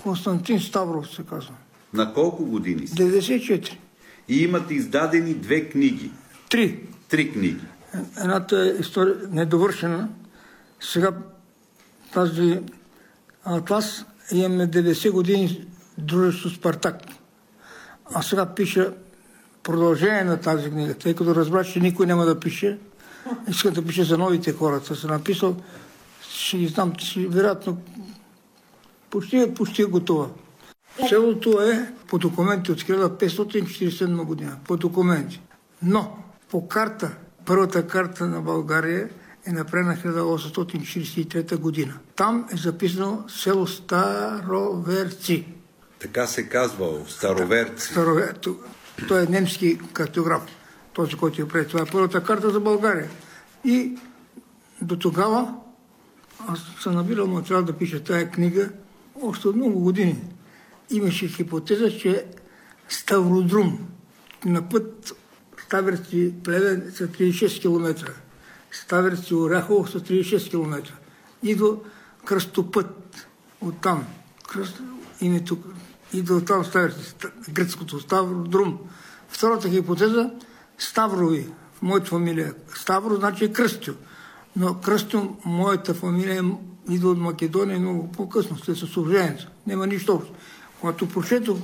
Константин Ставров се казва. На колко години си? 94. И имате издадени 2 книги. 3. 3 книги. Едната е история недовършена. Сега тази Атлас имаме 90 години дружество Спартак. А сега пиша продължение на тази книга, тъй като разбрах, че никой няма да пише. Иска да пише за новите хората. Съм написал, ще ги знам, че вероятно почти е готова. Селото е по документи от 1547 година. По документи. Но по карта, първата карта на България е направена 1843 година. Там е записано село Староверци. Така се казва, Староверци. Той е немски картограф, този, който е прави. Това е първата карта за България. И до тогава аз съм набирал материал да пиша тая книга още от много години. Имаше хипотеза, че Ставродрум на път Ставерци-Плевен са 36 км. Ставерци-Оряхово са 36 км. Идва кръстопът оттам. Името идва оттам Ставерци, гръцкото Ставродрум. Втората хипотеза Ставрови. В моята фамилия Ставро значи Кръстю. Но Кръстю, моята фамилия идва от Македония много по-късно, след съслужението. Няма нищо общо. Когато прочетох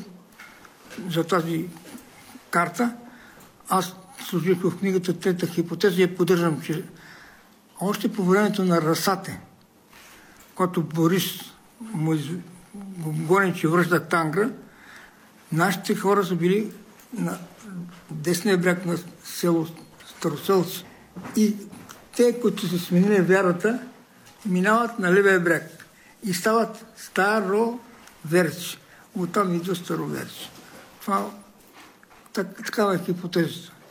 за тази карта, аз служих в книгата трета хипотеза и я поддържам, че още по времето на Расате, когато Борис му гони, че връща Тангра, нашите хора са били на десния бряг на село Староселци. И те, които са сменили вярата, минават на левия бряг и стават Староверци. Оттам идва Староверци. Това такава е хипотезата.